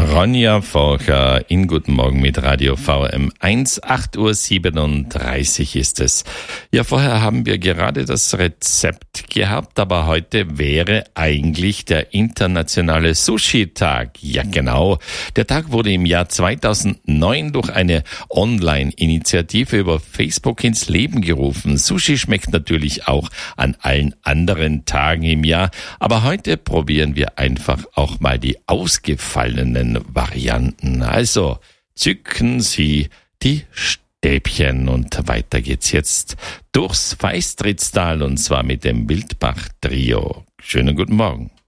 Ronja Forcher in Guten Morgen mit Radio VM1, 8:37 Uhr ist es. Ja, vorher haben wir gerade das Rezept gehabt, aber heute wäre eigentlich der internationale Sushi-Tag. Ja, genau. Der Tag wurde im Jahr 2009 durch eine Online-Initiative über Facebook ins Leben gerufen. Sushi schmeckt natürlich auch an allen anderen Tagen im Jahr, aber heute probieren wir einfach auch mal die ausgefallenen Varianten. Also zücken Sie die Stäbchen und weiter geht's jetzt durchs Feistrittstal und zwar mit dem Wildbach-Trio. Schönen guten Morgen.